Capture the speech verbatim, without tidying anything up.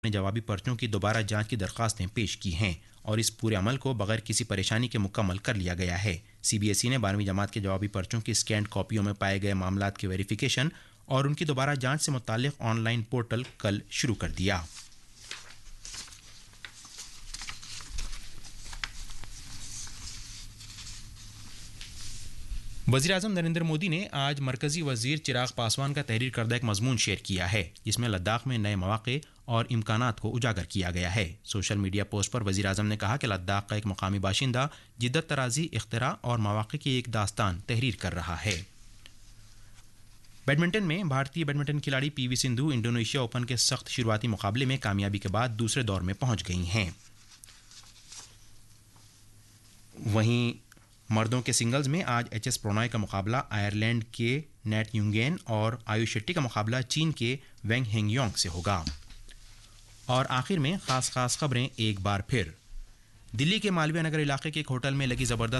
ने जवाबी पर्चों की दोबारा जांच की दरखास्तें पेश की हैं और इस पूरे अमल को बगैर किसी परेशानी के मुकम्मल कर लिया गया है। सीबीएसई ने बारहवीं जमात के जवाबी पर्चों की स्कैंड कॉपियों में पाए गए मामलात के वेरिफिकेशन और उनकी दोबारा जांच से मुताल्लिक ऑनलाइन पोर्टल कल शुरू कर दिया। वज़ीर-ए-आज़म नरेंद्र मोदी ने आज मरकज़ी वज़ीर चिराग पासवान का तहरीर करदा एक मजमून शेयर किया है जिसमें लद्दाख में नए मौक़े और इम्कानात को उजागर किया गया है। सोशल मीडिया पोस्ट पर वज़ीर-ए-आज़म ने कहा कि लद्दाख का एक मुकामी बाशिंदा जिद्दत तराज़ी, इख्तिरा और मौक़े की एक दास्तान तहरीर कर रहा है। बैडमिंटन में भारतीय बैडमिंटन खिलाड़ी पीवी सिंधु इंडोनेशिया ओपन के सख्त शुरुआती मुकाबले में कामयाबी के बाद दूसरे दौर में पहुंच गई हैं। वहीं मर्दों के सिंगल्स में आज एच एस प्रणॉय का मुकाबला आयरलैंड के नेट यूंगेन और आयुष शेट्टी का मुकाबला चीन के वेंग हेंगयोंग से होगा। और आखिर में खास खास खबरें एक बार फिर। दिल्ली के मालवीय नगर इलाके के एक होटल में लगी जबरदस्त